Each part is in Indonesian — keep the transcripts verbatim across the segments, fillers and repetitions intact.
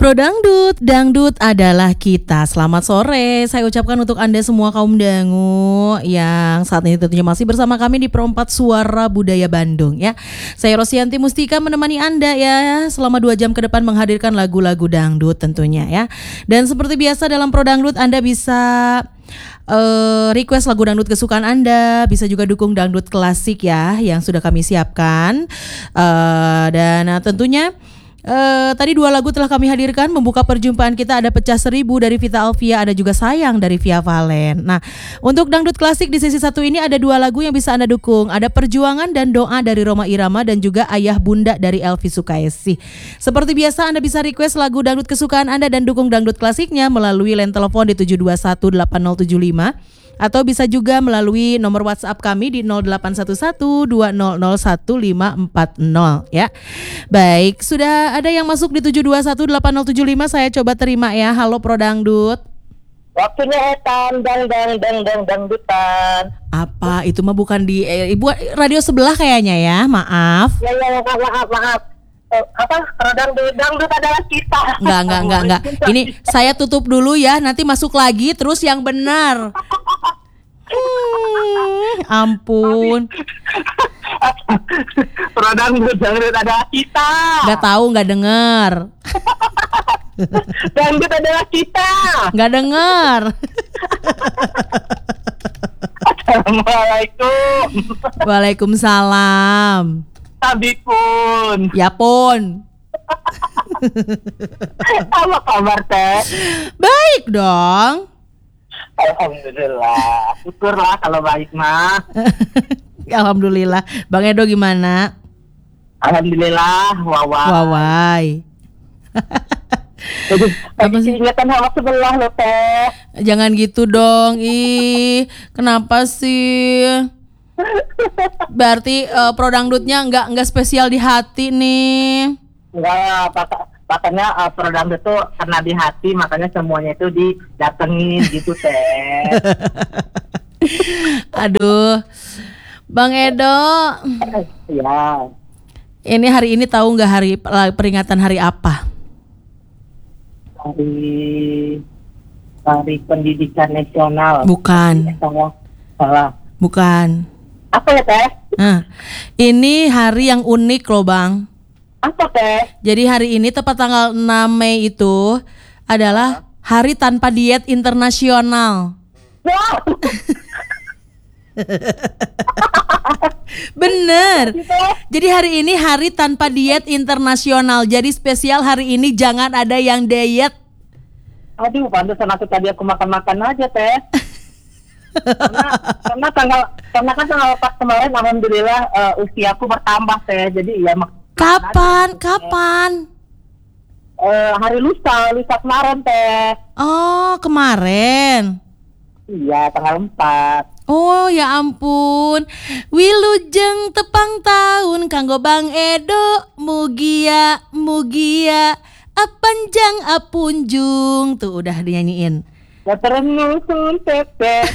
Pro Dangdut, dangdut adalah kita. Selamat sore, saya ucapkan untuk Anda semua kaum dangu yang saat ini tentunya masih bersama kami di Pro empat Suara Budaya Bandung ya. Saya Rosianti Mustika menemani Anda ya selama dua jam ke depan menghadirkan lagu-lagu dangdut tentunya ya. Dan seperti biasa dalam Pro Dangdut Anda bisa Uh, request lagu dangdut kesukaan Anda, bisa juga dukung dangdut klasik ya yang sudah kami siapkan. Uh, dan uh, tentunya Uh, tadi dua lagu telah kami hadirkan. Membuka perjumpaan kita ada Pecah Seribu dari Vita Alvia, ada juga Sayang dari Via Valen. Nah, untuk dangdut klasik di sesi satu ini ada dua lagu yang bisa Anda dukung. Ada Perjuangan dan Doa dari Rhoma Irama dan juga Ayah Bunda dari Elvi Sukaesih. Seperti biasa Anda bisa request lagu dangdut kesukaan Anda dan dukung dangdut klasiknya melalui line telepon di tujuh dua satu delapan nol tujuh lima. Atau bisa juga melalui nomor WhatsApp kami di nol delapan satu satu dua nol nol satu lima empat nol ya. Baik, sudah ada yang masuk di tujuh dua satu delapan nol tujuh lima, saya coba terima ya. Halo Pro Dangdut. Waktunya etan dang dang dang dang dangdutan. Apa itu mah bukan di eh, ibu radio sebelah kayaknya ya. Maaf. Ya ya maaf maaf maaf. Eh, apa Pro Dangdut dangdut adalah kita. Enggak enggak enggak enggak. Ini saya tutup dulu ya, nanti masuk lagi terus yang benar. Hmm, ampun. Pro Dangdut dangdut adalah kita. Enggak tahu, enggak dengar. Dangdut adalah kita. Enggak dengar. Assalamualaikum. Waalaikumsalam. Sabipun. Ya pun. Apa kabar teh? Baik dong. Alhamdulillah. Syukurlah kalau baik mah. Alhamdulillah. Bang Edo gimana? Alhamdulillah. Wawai. Wawai. Jadi tadi ingatan sama sebelah lo teh. Jangan gitu dong. Ih, kenapa sih? Berarti uh, Pro Dangdutnya nggak nggak spesial di hati nih. Enggak, makanya uh, Pro Dangdut tuh karena di hati, makanya semuanya itu didatengin gitu teh. Aduh, Bang Edo. Ya. Ini hari ini tahu nggak hari peringatan hari apa? Hari Hari Pendidikan Nasional. Bukan. Salah. Salah. Bukan. Apa ya teh? Nah, ini hari yang unik loh Bang. Apa teh? Jadi hari ini tepat tanggal enam Mei itu adalah Hari Tanpa Diet Internasional. Wow. Bener. Jadi hari ini Hari Tanpa Diet Internasional. Jadi spesial hari ini jangan ada yang diet. Aduh, pantesan aku tadi aku makan-makan aja teh. karena, karena tanggal karena kan tanggal pas kemarin alhamdulillah uh, usiaku bertambah teh. Jadi ya mak- Kapan? Kapan? Uh, hari lusa, lusa kemarin teh. Oh, kemarin. Iya, tanggal empat. Oh ya ampun. Wilujeng tepang tahun kanggo Bang Edo, mugia mugia apanjang apunjung. Tuh udah dinyanyiin. Ya terenyusun tete.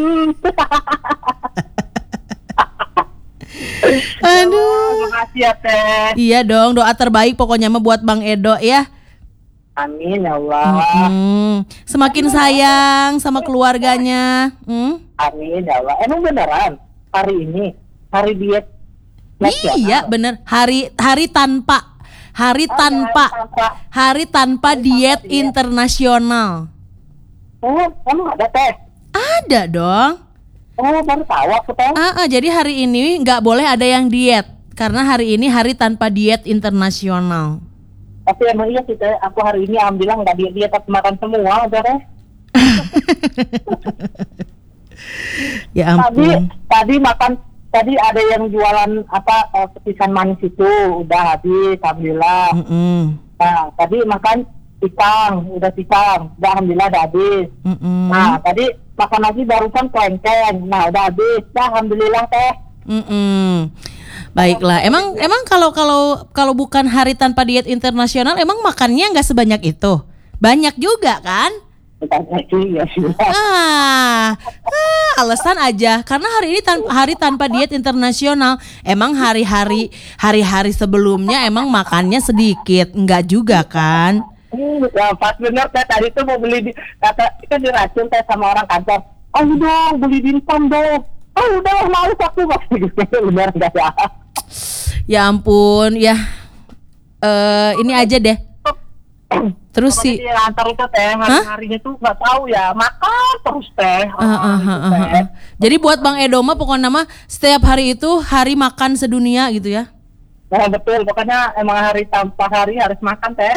Aduh. Makasih ya teh. Iya dong, doa terbaik pokoknya mah buat Bang Edo ya. Amin ya Allah. Hmm, semakin sayang sama keluarganya. Hmm? Amin ya Allah. Emang beneran hari ini hari diet nasional? Iya bener. Hari hari tanpa hari Oh, tanpa tanpa. hari tanpa diet diet. internasional. Oh, emang ada teh? Ada dong. Oh, baru tahu aku teh. Ah, ah, jadi hari ini nggak boleh ada yang diet karena hari ini hari tanpa diet internasional. Tapi emang iya sih teh. Aku hari ini alhamdulillah nggak diet diet, tapi makan semua udah teh. Ya Tadi ampun. tadi makan tadi ada yang jualan apa uh, petiskan manis itu udah habis alhamdulillah. Mm-mm. Nah, tadi makan pisang, udah pisang, udah alhamdulillah udah habis. Mm-mm. Nah, tadi makan lagi barusan kelengkeng. Nah, udah habis. Dah alhamdulillah teh. Mm-mm. Baiklah. Emang emang kalau kalau kalau bukan hari tanpa diet internasional emang makannya nggak sebanyak itu? Banyak juga kan? Bukannya sih ya sudah. Ah, ah, alasan aja karena hari ini tan- hari tanpa diet internasional. Emang hari-hari hari-hari sebelumnya emang makannya sedikit, enggak juga kan? Hmm, ya pas bener teh tadi tuh mau beli di kata kan diracun teh sama orang kantor. Oh dong beli dimsum dong. Oh udah males aku mas gitu bener enggak ya? Ya ampun, ya. Eh ini aja deh. Terus Pokoknya sih. di kantor itu teh hari-harinya tuh nggak tahu ya makan terus teh. Uh, uh, uh, gitu, uh, teh. uh. Jadi buat Bang Edo mah pokoknya mah setiap hari itu hari makan sedunia gitu ya. Nah, betul, pokoknya emang hari tanpa hari harus makan teh.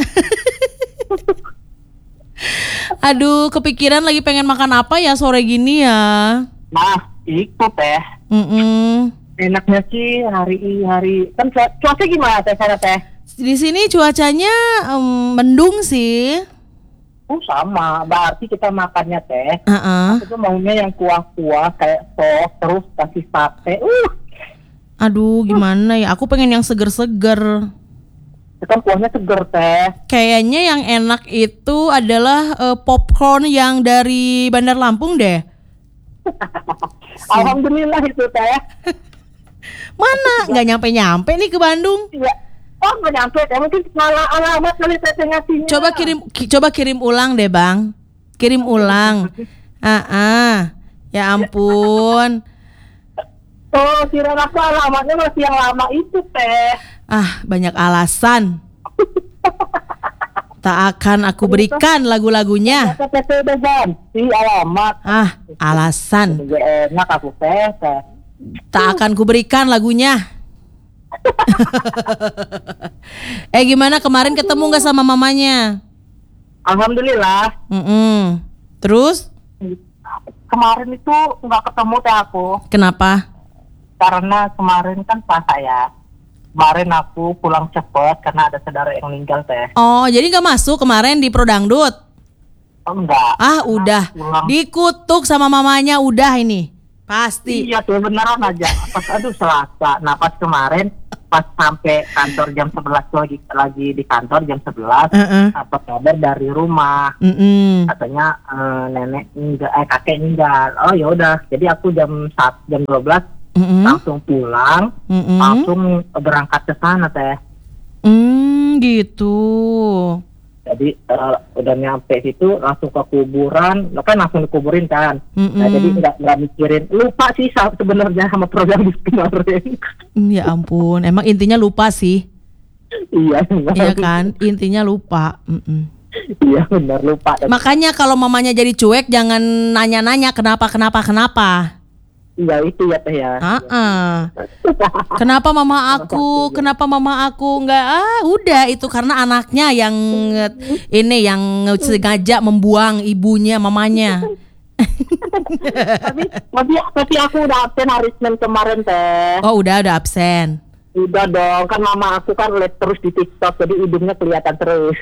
Aduh, kepikiran lagi pengen makan apa ya sore gini ya. Nah, itu teh. Mm-mm. Enaknya sih hari hari kan cua- cuaca gimana teh sana teh? Di sini cuacanya em, mendung sih. Oh sama, berarti kita makannya teh. Uh-uh. Itu maunya yang kuah-kuah kayak sop terus kasih sate. Uh, Aduh, gimana ya? Aku pengen yang seger-seger. itu kan kuahnya seger teh. Kayaknya yang enak itu adalah eh, popcorn yang dari Bandar Lampung deh. Alhamdulillah itu teh. Mana? Nggak nyampe-nyampe nih ke Bandung. Iya. Oh nggak nyampe teh, mungkin salah alamat kali teh ngasihnya. Coba kirim, ki- coba kirim ulang deh bang. Kirim ulang. Ah, ah. Ya ampun. Oh kira aku alamatnya masih yang lama itu teh. Ah, banyak alasan. Tak akan aku berikan lagu-lagunya. Kata T P udah ganti alamat. Ah, alasan. Juga enak aku teh. teh. Tak akan kuberikan lagunya. Eh gimana kemarin ketemu nggak sama mamanya? Alhamdulillah. Mm-mm. Terus? Kemarin itu nggak ketemu teh aku. Kenapa? Karena kemarin kan puasa ya. Kemarin aku pulang cepet karena ada saudara yang meninggal teh. Oh jadi nggak masuk kemarin di Prodangdut? Oh, enggak. Ah udah pulang. dikutuk sama mamanya udah ini pasti. Iya tuh beneran aja. Pas aduh Selasa. Nah pas kemarin pas sampai kantor jam sebelas tuh lagi lagi di kantor jam sebelas Uh-uh. apa kabar dari rumah. Mm-mm. Katanya eh, nenek meninggal, eh kakek meninggal. Oh ya udah. Jadi aku jam satu jam dua belas Mm-mm. langsung pulang, Mm-mm. langsung berangkat ke sana teh. Hmm gitu. Jadi eh, udah nyampe situ langsung ke kuburan, lo kan langsung dikuburin kan. Mm-mm. Nah jadi nggak nggak mikirin, lupa sih sa- sebenarnya sama program di kemarin. Ya ampun, emang intinya lupa sih. Iya, Iya kan, intinya lupa. Mm-mm. iya benar lupa. Makanya kalau mamanya jadi cuek jangan nanya-nanya kenapa kenapa kenapa. Iya itu ya teh ya. Ah, kenapa mama aku? Kenapa mama aku nggak? Ah, udah itu karena anaknya yang ini yang sengaja membuang ibunya, mamanya. tapi tapi tapi aku udah absen hari Senin kemarin teh. Oh, udah udah absen. Udah dong, kan mama aku kan lihat terus di TikTok jadi hidungnya kelihatan terus.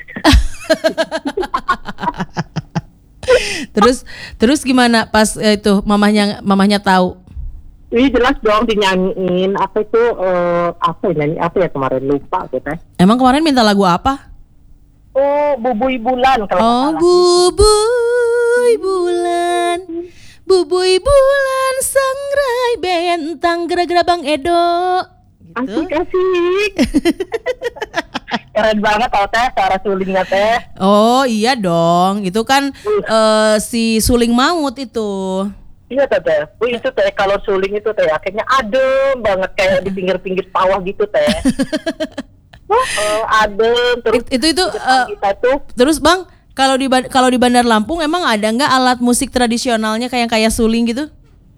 Terus terus gimana pas eh, itu mamahnya mamahnya tahu? Ini jelas dong dinyanyiin apa itu eh, apa ya nyanyi apa ya kemarin lupa aku teh. Emang kemarin minta lagu apa? Oh Bubui Bulan kalau Oh, nggak salah. bubui bulan, bubui bulan sangrai bentang gera-gera Bang Edo. Gitu. Asik asik. Keren banget tau teh suara sulingnya teh. Oh iya dong, itu kan eh, si Suling Maut itu. Iya teh teh. Wih itu teh kalau suling itu teh akhirnya adem banget kayak di pinggir-pinggir sawah gitu teh. Oh, adem terus It- itu itu di depan eh, kita tuh terus Bang, kalau di Ba- kalau di Bandar Lampung emang ada nggak alat musik tradisionalnya kayak kayak suling gitu?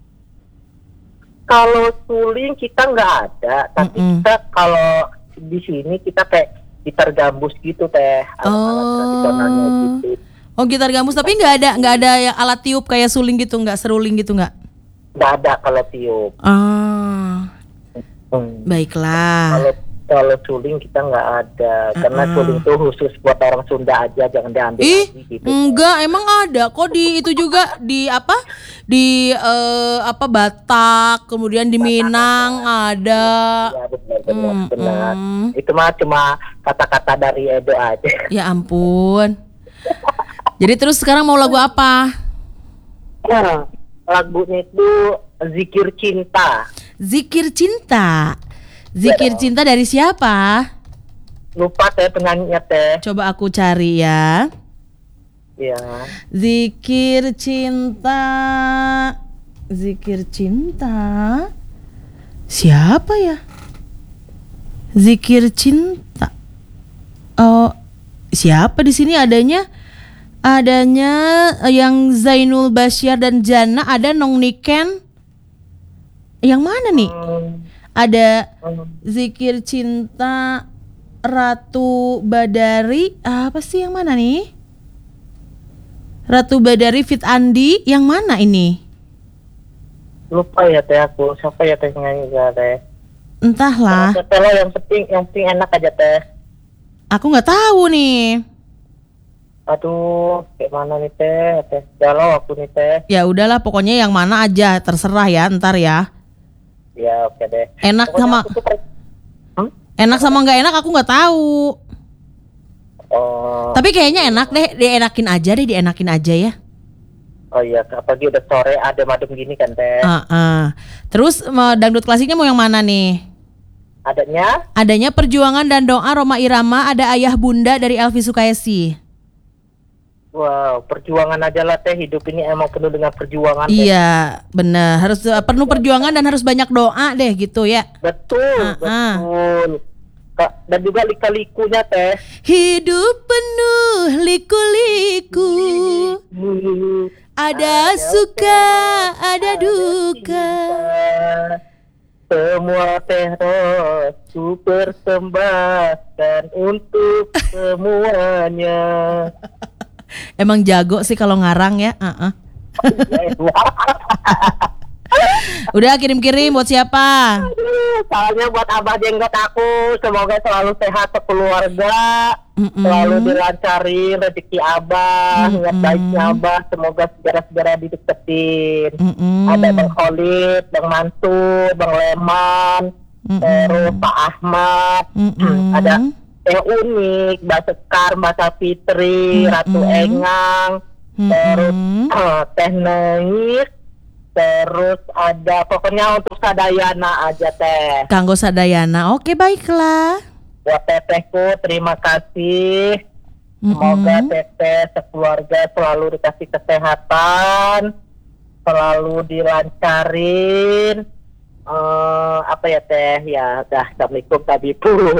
kalau suling kita nggak ada, tapi Mm-mm. kita kalau di sini kita kayak gitar gambus gitu teh, alat-alat tradisionalnya gitu. Oh gitar gambus tapi nggak ada nggak ada yang alat tiup kayak suling gitu nggak seruling gitu nggak? Nggak ada kalau tiup. Ah Hmm. baiklah. Kalau kalau suling kita nggak ada, karena Uh-uh. suling itu khusus buat orang Sunda aja, jangan diambil Ih lagi gitu. enggak emang ada kok di itu juga di apa di eh, apa Batak kemudian di Minang ada. Ya benar benar Mm, benar. mm. Itu mah cuma kata-kata dari Edo aja. Ya ampun. Jadi terus sekarang mau lagu apa? Nah, lagunya itu Zikir Cinta. Zikir Cinta. Zikir Ya. Cinta dari siapa? lupa teh penyanyinya teh. Coba aku cari ya. Iya. Zikir cinta. Zikir cinta. Siapa ya? Zikir cinta. Oh, siapa di sini adanya? Adanya yang Zainul Bashir dan Jana, ada Nong Niken. Yang mana nih? Hmm. Ada Hmm. Zikir cinta Ratu Badari. Apa sih yang mana nih? Ratu Badari Fit Andi, yang mana ini? Lupa ya teh aku. Siapa ya teh nyanyi teh? Entahlah. Teh lah yang penting yang penting enak aja teh. Aku nggak tahu nih. Aduh, kayak mana nih teh? Teh galau aku nih teh. Ya udahlah, pokoknya yang mana aja terserah ya, ntar ya. Ya oke deh. Enak Pokoknya sama aku tuh per- hmm? enak sama nggak enak aku nggak tahu. Oh, Tapi kayaknya enak deh, dienakin aja deh, dienakin aja ya. oh iya, apalagi udah sore adem-adem gini kan teh. Ah, ah. Terus mau dangdut klasiknya mau yang mana nih? Adanya Adanya Perjuangan dan Doa Roma Irama, ada Ayah Bunda dari Elvi Sukaesi. wow, perjuangan aja lah teh, hidup ini emang penuh dengan perjuangan teh. Iya, benar. Harus uh, penuh perjuangan dan harus banyak doa deh gitu ya. Betul, Ah, ah. betul. Ka- Dan juga lika-likunya teh. Hidup penuh liku-liku, ada suka, ada duka. Semua teh ku persembahkan untuk semuanya. Emang jago sih kalau ngarang ya. Uh-uh. Udah kirim-kirim buat siapa? Soalnya buat abah jenggot aku, semoga selalu sehat sekeluarga, Mm-mm. selalu dilancarin rezeki abah, niat Mm-mm. baiknya abah, semoga segera-segera dideketin. Mm-mm. Ada Bang Khalid, Bang Mansur, Bang Leman, Mm-mm. terus Pak Ahmad, Mm-mm. ada Teh Unik, Mbak Sekar, Mbak Sapitri, Ratu Mm-mm. Engang, terus Mm-mm. eh, Teh Nengis, terus ada pokoknya untuk Sadayana aja teh. Kanggo Sadayana. Oke, baiklah. Buat tetehku terima kasih. Semoga Mm-mm. teteh sekeluarga selalu dikasih kesehatan, selalu dilancarin. Eh, apa ya teh ya, dah assalamualaikum tadi pun.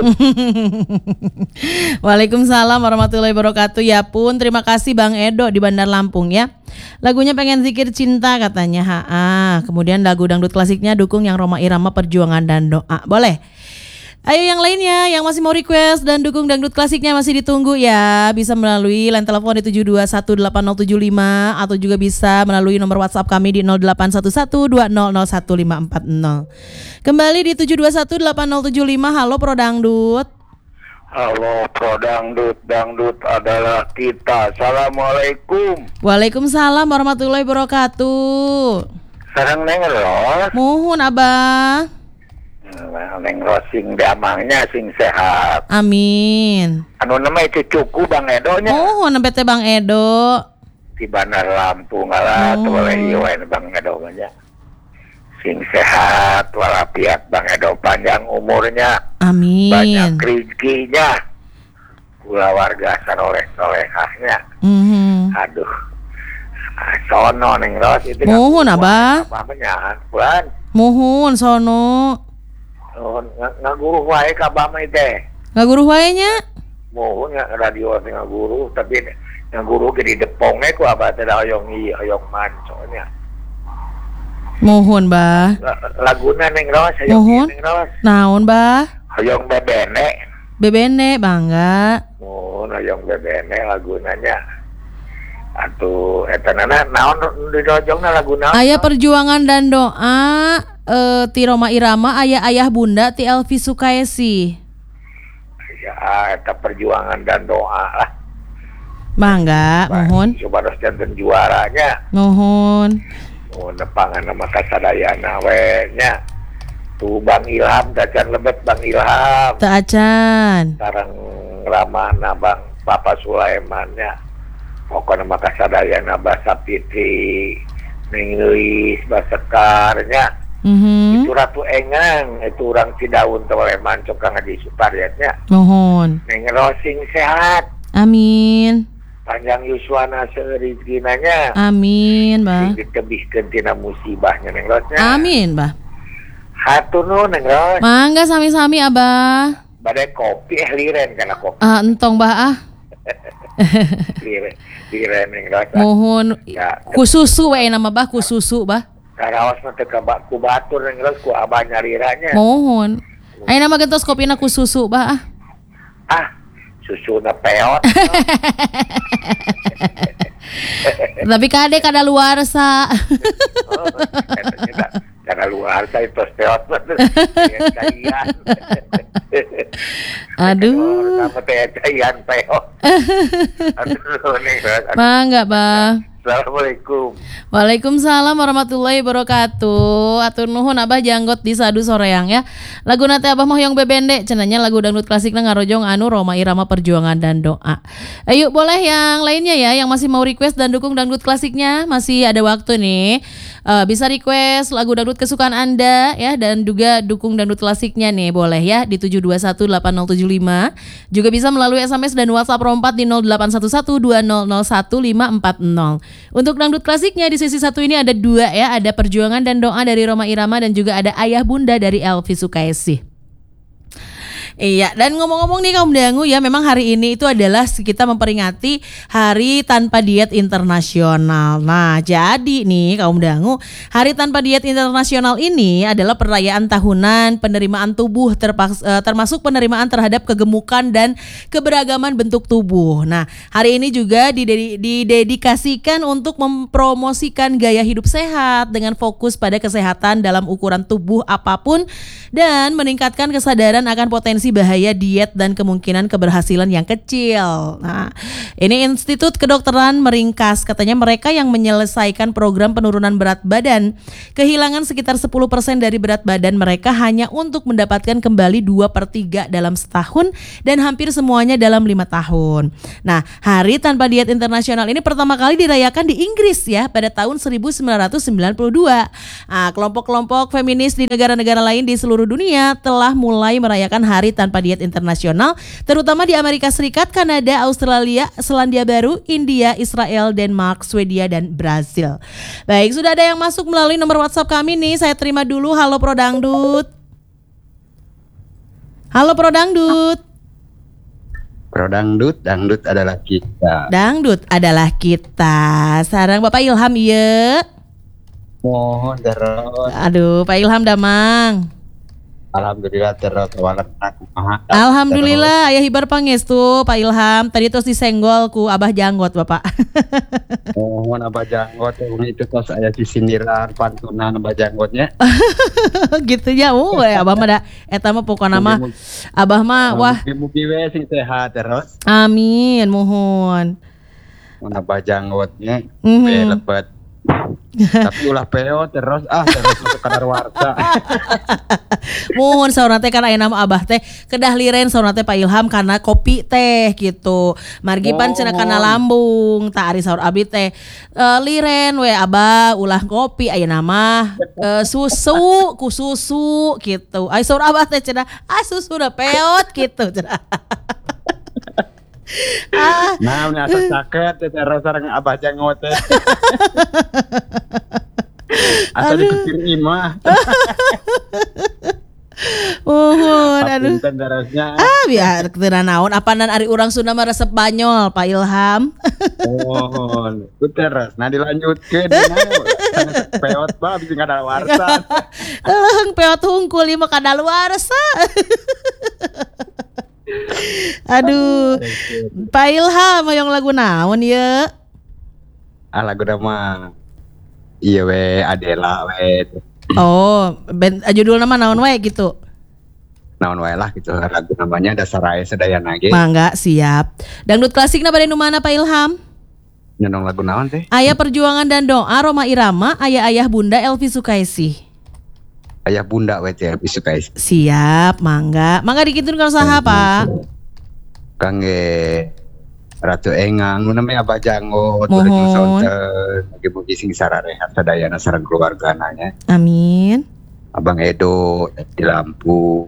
Waalaikumsalam warahmatullahi wabarakatuh. Ya pun, terima kasih Bang Edo di Bandar Lampung ya. Lagunya pengen zikir cinta katanya. Ha-ha. Kemudian lagu dangdut klasiknya dukung yang Roma Irama Perjuangan dan Doa. Boleh? Ayo yang lainnya yang masih mau request dan dukung dangdut klasiknya masih ditunggu ya. Bisa melalui line telepon di tujuh dua satu delapan nol tujuh lima atau juga bisa melalui nomor WhatsApp kami di nol delapan satu satu dua nol nol satu lima empat nol. Kembali di tujuh dua satu delapan nol tujuh lima. Halo Pro Dangdut. Halo Pro Dangdut, dangdut adalah kita. Assalamualaikum. Waalaikumsalam warahmatullahi wabarakatuh. Sarang Neng Ros, Muhun Abah. Neng Ros sing damangnya sing sehat. Amin. Anu nama cucuku Bang Edonya Muhun sampai teh Bang Edo. di Bandar Lampung ngalah Oh. boleh iwan Bang Edo banyak. Sing sehat walafiat Bang Edo, panjang umurnya, banyak Amin. rezekinya. Kula warga saroleh-solehahnya. Mhm. Aduh. Ah, sono Neng Ros itu. Muhun, Abah. Apa menyan, Bulan. Muhun sono. Oh, nga- ngaguru wae ka Abah mah teh. Ngaguruh wae nya. Mohon nga radio teh ngaguru, tapi ngaguru ge di depongnya ku Abah teh da hoyong ieu hoyong manconya. Muhun Bah. La- Laguna Neng Ros, hoyong Mohon. ieu Neng Ros. Naon Bah? Hoyong bebene. Bebene bangga. Mohon hoyong bebene lagunanya. Atuh eta nana naon di dojongna laguna. Aya Perjuangan dan Doa eh, ti Roma Irama, aya Ayah Bunda ti Elvi Sukaesi. Ya eta perjuangan dan doa lah. Bangga, mohon. Coba harus janten juaranya. Mohon. Oh, nepangan nama kasadayana we nya. Tuh Bang Ilham dacan lebet Bang Ilham. Teu acan. Sareng ramana Bang Papa Sulaimannya. Pokoknya nama kasadayana Basa Fitri, Neng Lis, Basekarnya. Mhm. Itu Ratu Engang, itu orang Cidaun Toleman Cokang Haji Supariatnya. Mohon. Neng Rosing sehat. Amin. Panjang yuswana seurizinanya. Amin, Bah. Ditebihkeun tina musibahnya Neng Rosnya. Amin, Bah. Hatur nuhun Neng Ros. Mangga sami-sami Abah. Badai kopi eh liren kana kopi. Ah, entong Bah ah. Liren, liren Neng Ros. Mohon Ya, ku susu we nama Bah, ku susu Bah. karaos mah teu ka ku batur Neng Ros ku abah nyariranya. Mohon. Ayeuna mah gentos kopina ku susu Bah ah. Ah, susuna peot. Tapi kade kada luarsa. Oh, eta karena luar saya tos peot betul. Caian. Aduh. Sama teh caian peot. Aduh, Neng Ros. Mangga, Bah. Assalamualaikum. Waalaikumsalam warahmatullahi wabarakatuh. Atur nuhun Abah janggot di sadu soreang ya. Lagu nate Abah mah hoyong bebende cenanya lagu dangdut klasikna ngarojong anu Roma Irama Perjuangan dan Doa. Ayo boleh yang lainnya ya yang masih mau request dan dukung dangdut klasiknya masih ada waktu nih. Uh, bisa request lagu dangdut kesukaan Anda ya dan juga dukung dangdut klasiknya nih boleh ya di tujuh dua satu delapan nol tujuh lima. Juga bisa melalui S M S dan WhatsApp Rompat di nol delapan satu satu dua nol nol satu lima empat nol. Untuk dangdut klasiknya di sesi satu ini ada dua ya, ada Perjuangan dan Doa dari Roma Irama dan juga ada Ayah Bunda dari Elvi Sukaesih. Iya, dan ngomong-ngomong nih kaum dangu ya, memang hari ini itu adalah kita memperingati Hari Tanpa Diet Internasional. Nah, jadi nih kaum dangu, Hari Tanpa Diet Internasional ini adalah perayaan tahunan penerimaan tubuh terpaks, eh, termasuk penerimaan terhadap kegemukan dan keberagaman bentuk tubuh. Nah, hari ini juga didedi- didedikasikan untuk mempromosikan gaya hidup sehat dengan fokus pada kesehatan dalam ukuran tubuh apapun dan meningkatkan kesadaran akan potensi bahaya diet dan kemungkinan keberhasilan yang kecil. Nah, ini Institut Kedokteran meringkas katanya mereka yang menyelesaikan program penurunan berat badan kehilangan sekitar sepuluh persen dari berat badan mereka hanya untuk mendapatkan kembali dua per tiga dalam setahun dan hampir semuanya dalam lima tahun. Nah, Hari Tanpa Diet Internasional ini pertama kali dirayakan di Inggris ya pada tahun seribu sembilan ratus sembilan puluh dua. Nah, kelompok-kelompok feminis di negara-negara lain di seluruh dunia telah mulai merayakan Hari Tanpa Diet Internasional, terutama di Amerika Serikat, Kanada, Australia, Selandia Baru, India, Israel, Denmark, Swedia, dan Brazil. Baik, sudah ada yang masuk melalui nomor WhatsApp kami nih. Saya terima dulu. Halo Pro Dangdut. Halo Pro Dangdut. Pro Dangdut, dangdut adalah kita. Dangdut adalah kita. Sarang Bapak Ilham iya. Mohon terus. Aduh, Pak Ilham damang. Alhamdulillah terus walat aku maha. Alhamdulillah, ayah hibar pangestu Pak Ilham. Tadi terus disenggol ku Abah Janggot Bapak. Mohon Abah Janggot itu terus saya disindiran pantunan Abah Janggotnya. Gitu ya, oh Abah mah da eta mah pokona mah Abah mah wah. Mugi-mugi we sing sehat terus. Amin, mohon. Mun Abah Janggotnya Mhm. we lebat. Tapi ulah peo terus ah terus masuk kadar warta. Mohon saurna teh kan aya nama Abah teh kedah liren saurna teh Pak Ilham karena kopi teh gitu. Margi pan cenah kana lambung, tak ari saur abi teh e, liren we Abah ulah kopi aya nama e, susu ku susu gitu. Ai saur Abah teh cenah ah susu da peot gitu cenah. Ah. Nah, ini asa sakit terus sareng Abah Jangot teh. Asa dipikir imah. Mohon aduh. Punten terusnya. Ah biar keteuna naon apanan ari urang Sunda mah resep Banyol Pak Ilham. Mohon. Ku terus nah dilanjutkeun nah. Peot ba bisa kadaluarsa. Leung peot hungkul ieu mah kadaluarsa. Aduh. Pak Ilham hoyong lagu naon ieu? Ah lagu nama iya we Adela we. Oh, band judul nama naon wae gitu. Naon wae lah gitu lagu namanya Dasar Aya Sedayana ge. Mangga siap. Dangdut klasikna bade nu mana Pak Ilham? Nyenong lagu naon teh? Aya Perjuangan dan Doa Roma Irama, aya Ayah Bunda Elvi Sukaesih. Ayah Bunda we teh bisa guys. Siap, mangga. Mangga dikitun kalau saha, Pak. Kangge Ratu Engang, nu namanya Abah Jangot, Mohon. mugi-mugi sing sararehat sadayana sareng keluargana nya. Amin. Abang Edo di Lampu,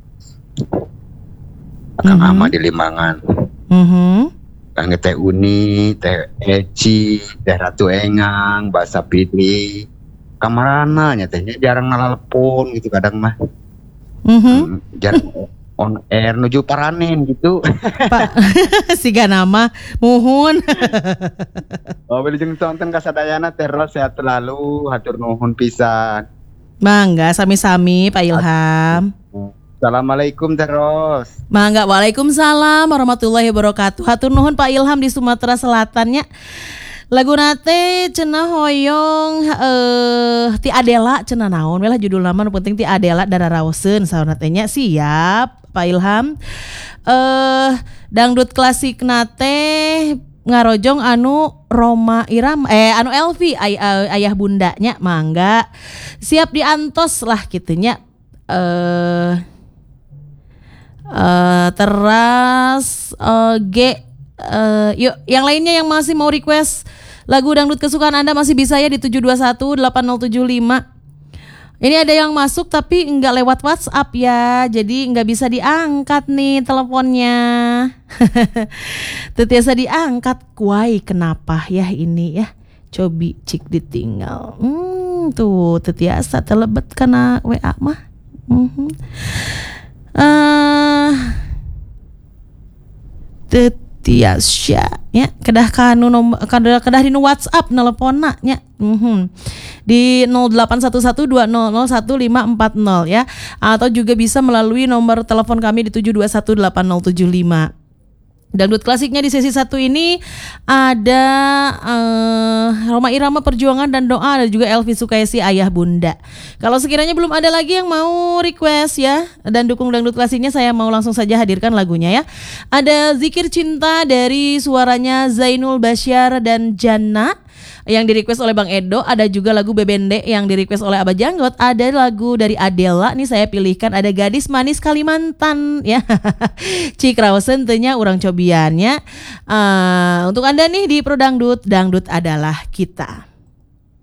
Kang Mhm. Ahmad di Limangan, Mhm. Kang Teh Uni, Teh Eci, Teh Ratu Engang, Mbak Sapini, kamarana nya tehnya jarang nalalpon gitu kadang mah. Mhm. Hmm, jarang on air nuju paranen gitu. Pak siga nama muhun. Oh, wilujeng sonten kasadayana Teh Ros sehat selalu, hatur nuhun pisan. Mangga sami-sami Pak Ilham. Assalamualaikum Teh Ros. Mangga, waalaikumsalam warahmatullahi wabarakatuh. Hatur nuhun Pak Ilham di Sumatera Selatannya. Lagu nate cenah hoyong eh ti Adela cenah naon we lah judul nama nu penting ti Adela dararaoseun saona teh nya. Siap Pak Ilham. Eh dangdut klasik nate ngarojong anu Roma Irama eh anu Elvi ay, ay, ayah bundanya. Mangga siap diantos lah kitunya. Eh Uh, teras uh, G uh, yuk yang lainnya yang masih mau request lagu dangdut kesukaan Anda masih bisa ya di tujuh dua satu delapan nol tujuh lima. Ini ada yang masuk tapi nggak lewat WhatsApp ya, jadi nggak bisa diangkat nih teleponnya. Tetiasa diangkat kuai kenapa ya ini ya, cobi cik ditinggal. Hmm, tuh tetiasa terlebet karena W A mah. Mm-hmm. Uh, Tetiasya ya kedah kanu nomor kedah kedah di WhatsApp nelponna nya mm-hmm. di nol delapan satu satu dua nol nol satu lima empat nol ya, atau juga bisa melalui nomor telepon kami di tujuh dua satu delapan nol tujuh lima. Dangdut klasiknya di sesi satu ini ada uh, Roma Irama Perjuangan dan Doa, ada juga Elvi Sukaisi Ayah Bunda. Kalau sekiranya belum ada lagi yang mau request ya dan dukung dangdut klasiknya, saya mau langsung saja hadirkan lagunya ya. Ada Zikir Cinta dari suaranya Zainul Basyar dan Jannah yang di request oleh Bang Edo. Ada juga lagu Bebende yang di request oleh Abah Janggot. Ada lagu dari Adela nih saya pilihkan, ada Gadis Manis Kalimantan ya. Cik Rausen tenya urang cobiannya. Uh, untuk Anda nih di Pro Dangdut, dangdut adalah kita.